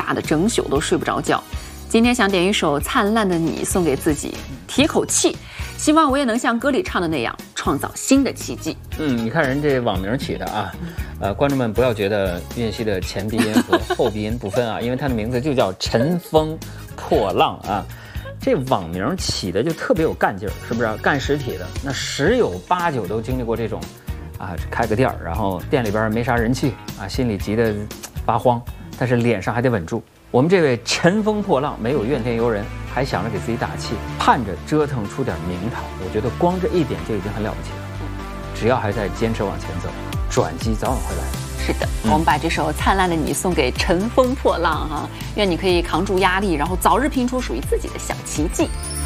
骂得整宿都睡不着觉。今天想点一首《灿烂的你》送给自己，提口气，希望我也能像歌里唱的那样，创造新的奇迹。 你看人这网名起的啊，观众们不要觉得岳西的前鼻音和后鼻音不分啊，因为他的名字就叫乘风破浪啊。这网名起的就特别有干劲儿，是不是？干实体的那10有8九都经历过这种，开个店儿，然后店里边没啥人气啊，心里急得发慌，但是脸上还得稳住。我们这位乘风破浪，没有怨天尤人，还想着给自己打气，盼着折腾出点名堂。我觉得光这一点就已经很了不起了。只要还在坚持往前走，转机早晚会来。 是的，我们把这首《灿烂的你》送给乘风破浪哈，愿你可以扛住压力，然后早日拼出属于自己的小奇迹。